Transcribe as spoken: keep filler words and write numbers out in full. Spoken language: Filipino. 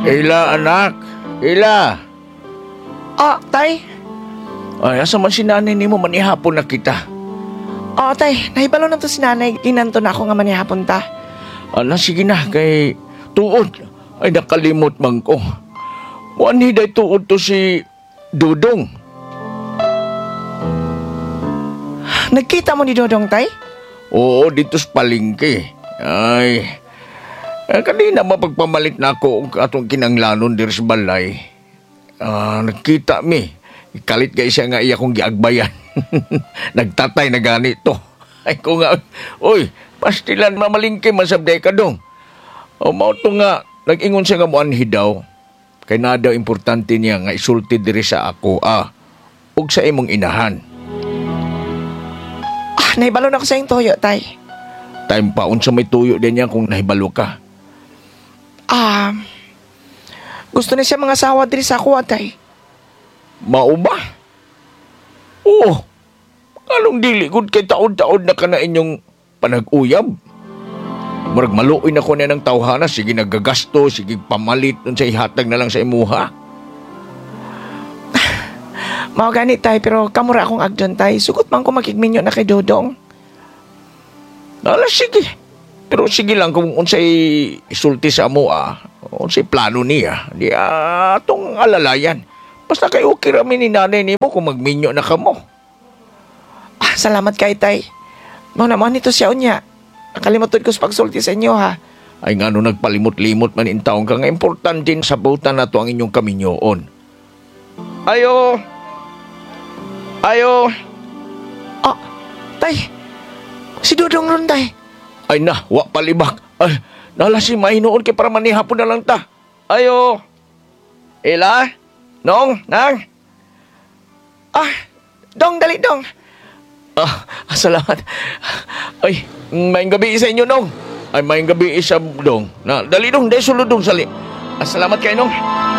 Ila, anak. Ila. Ah, tay. Ay, asa man si nanay ni mo manihapon na kita. Oh, tay, nahibalo na to si nanay. Inanto na ako nga manihapon ta. Ala, sige na, kay tuod. Ay, nakalimot man ko. Muan hiday tuod to si Dudong. Nagkita mo ni Dodong, tay? Oo, dito sa palengke. Ay, eh, kanina mapagpamalit na ako ang atong kinanglanon diri sa balay. Ah, nagkita mi. Kalit kay siya nga iya kong giagbayan. Nagtatay na ganito. Ay ko nga, oy, pastilan mamalingke masabday ka dong. O mao to nga, nag-ingon siya nga muanhi daw. Kay na daw importante niya nga isulti diri sa ako, ah, ug sa imong inahan. Ah, nahibalo na ako sa iyong toyo, tay. Time pa, unsa may tuyo din niya kung nahibalo ka. Ah, gusto na siya mga asawa diri sa ako, tay. Mao ba? Oo. Anong dili gud kay taon-taon na ka na inyong panag-uyab? Murag maluoy na ko na ng tawhana, sige naggagasto, sige pamalit nun sa ihatag na lang sa imuha. Mao gani, tay, pero kamura akong agdon, tay. Sugot man ko makigminyo na kay Dodong. Ala, sige. Pero sige lang kung unsay isulti sa amo, ah. Unsay plano niya. Di atong alalayan. Basta kay okay rami ni nanay ni mo kung magminyo na ka mo. Ah, salamat kay tay. Mao na mo nito siya unya. Nakalimutan ko sa pagsulti sa inyo, ha. Ay nga no nagpalimot-limot man in taong ka nga importante sa butan na to ang inyong kaminyoon. Ayo! Ayo! Ah, tay. Si Dodong ron, tay. Ay na, wa palibak. Ay, nala si May noon kay para manihapon na lang ta. Ayo! Ela? Nong? Nang? Ah, Dong, dali, Dong. Ah, salamat. Ay, mayang gabi sa inyo, Nong. Ay, mayang gabi isa, Dong. Na, dali, Dong. Dahil sulod, Dong, sali. Ah, salamat kayo, Nong.